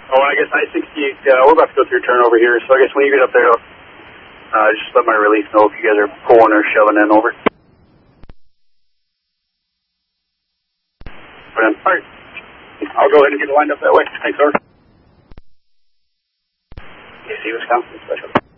Oh, I guess I-68, we're about to go through a turnover here, so I guess when you get up there, just let my relief know if you guys are pulling or shoving in, over. Alright, I'll go ahead and get lined up that way. Thanks, over. AC Wisconsin Special.